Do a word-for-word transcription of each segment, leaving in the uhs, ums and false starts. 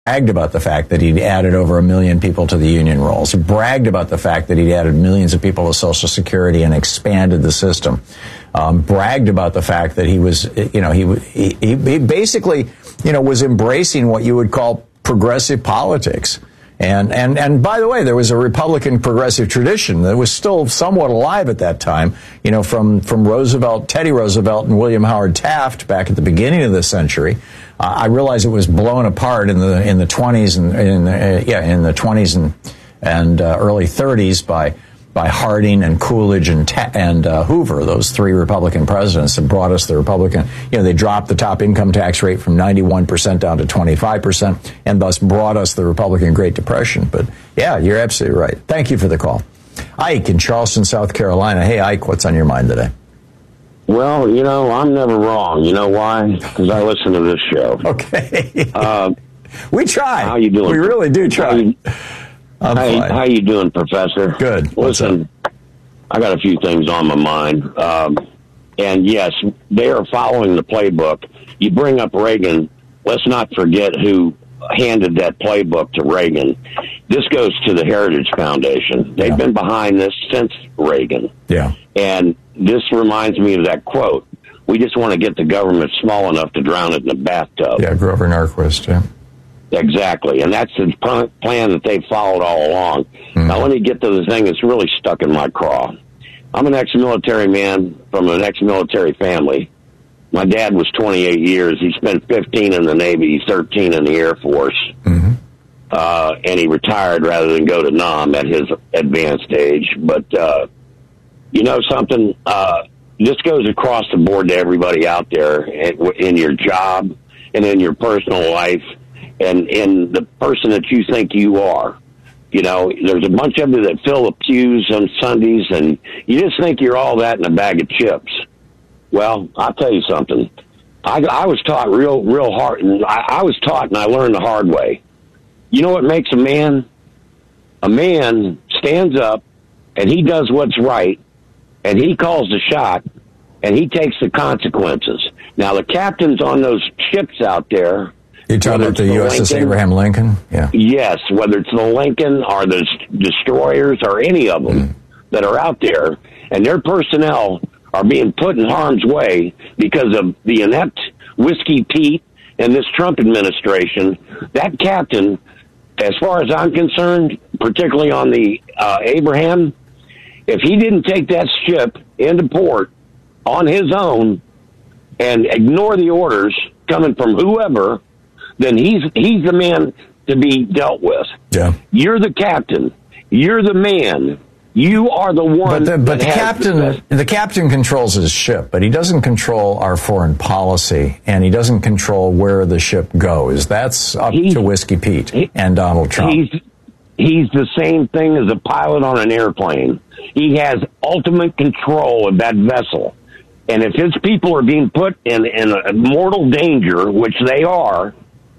bragged about the fact that he'd added over a million people to the union rolls. He bragged about the fact that he'd added millions of people to Social Security and expanded the system. Um, bragged about the fact that he was, you know, he, he, he basically, you know, was embracing what you would call progressive politics. And, and, and by the way, there was a Republican progressive tradition that was still somewhat alive at that time, you know, from, from Roosevelt, Teddy Roosevelt and William Howard Taft back at the beginning of the century. Uh, I realize it was blown apart in the, in the twenties and, in the, uh, yeah, in the twenties and, and, uh, early thirties by, by Harding and Coolidge and, Ta- and, uh, Hoover, those three Republican presidents that brought us the Republican, you know, they dropped the top income tax rate from ninety-one percent down to twenty-five percent and thus brought us the Republican Great Depression. But yeah, you're absolutely right. Thank you for the call. Ike in Charleston, South Carolina. Hey, Ike, what's on your mind today? Well, you know, I'm never wrong. You know why? Because I listen to this show. Okay. Uh, we try. How you doing? We really do try. How, how, how you doing, Professor? Good. Listen, I got a few things on my mind. Um, and, yes, they are following the playbook. You bring up Reagan. Let's not forget who handed that playbook to Reagan. This goes to the Heritage Foundation. They've yeah. been behind this since Reagan. Yeah. And this reminds me of that quote. We just want to get the government small enough to drown it in a bathtub. Yeah, Grover Norquist, yeah. Exactly, and that's the plan that they followed all along. Mm-hmm. Now, let me get to the thing that's really stuck in my craw. I'm an ex-military man from an ex-military family. My dad was twenty-eight years. He spent fifteen in the Navy, thirteen in the Air Force. Mm-hmm. Uh, and he retired rather than go to Nam at his advanced age. But, uh, you know something? Uh, this goes across the board to everybody out there in your job and in your personal life. And in the person that you think you are. You know, there's a bunch of you that fill the pews on Sundays, and you just think you're all that in a bag of chips. Well, I'll tell you something. I, I was taught real, real hard, and I, I was taught and I learned the hard way. You know what makes a man? A man stands up, and he does what's right, and he calls the shot, and he takes the consequences. Now, the captains on those ships out there, you're talking about the, the U S S Lincoln, Abraham Lincoln? Yeah. Yes, whether it's the Lincoln or the destroyers or any of them mm. that are out there, and their personnel are being put in harm's way because of the inept Whiskey Pete and this Trump administration. That captain, as far as I'm concerned, particularly on the uh, Abraham, if he didn't take that ship into port on his own and ignore the orders coming from whoever, then he's he's the man to be dealt with. Yeah. You're the captain. You're the man. You are the one. But the, but the that captain, the, the captain controls his ship, but he doesn't control our foreign policy, and he doesn't control where the ship goes. That's up to Whiskey Pete he, and Donald Trump. He's, he's the same thing as a pilot on an airplane. He has ultimate control of that vessel. And if his people are being put in, in a mortal danger, which they are,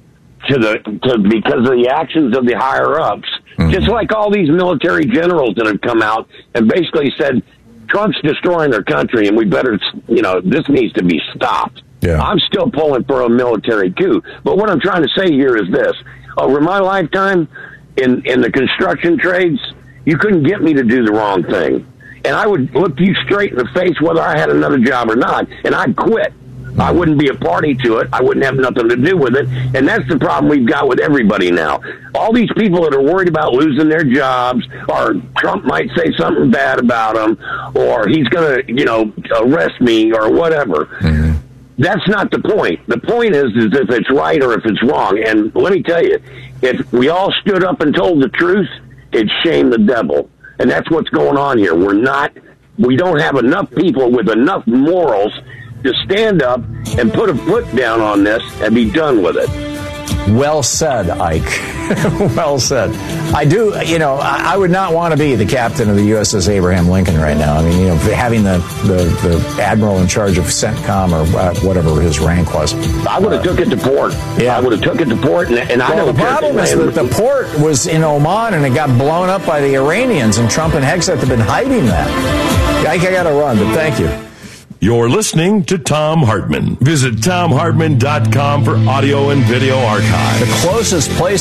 to the to, because of the actions of the higher ups, mm-hmm. just like all these military generals that have come out and basically said, Trump's destroying their country and we better, you know, this needs to be stopped. Yeah. I'm still pulling for a military coup. But what I'm trying to say here is this. Over my lifetime in, in the construction trades, you couldn't get me to do the wrong thing. And I would look you straight in the face whether I had another job or not, and I'd quit. I wouldn't be a party to it. I wouldn't have nothing to do with it. And that's the problem we've got with everybody now. All these people that are worried about losing their jobs, or Trump might say something bad about them, or he's going to, you know, arrest me or whatever. Mm-hmm. That's not the point. The point is, is if it's right or if it's wrong. And let me tell you, if we all stood up and told the truth, it'd shame the devil. And that's what's going on here. We're not, we don't have enough people with enough morals to stand up and put a foot down on this and be done with it. Well said, Ike. Well said. I do, you know, I, I would not want to be the captain of the U S S Abraham Lincoln right now. I mean, you know, having the, the, the admiral in charge of CENTCOM or uh, whatever his rank was. I would have uh, took it to port. Yeah. I would have took it to port, and, and well, I know the problem is that the port was in Oman and it got blown up by the Iranians, and Trump and Hegseth have been hiding that. Ike, I got to run, but thank you. You're listening to Thom Hartmann. Visit Thom Hartmann dot com for audio and video archives. The closest place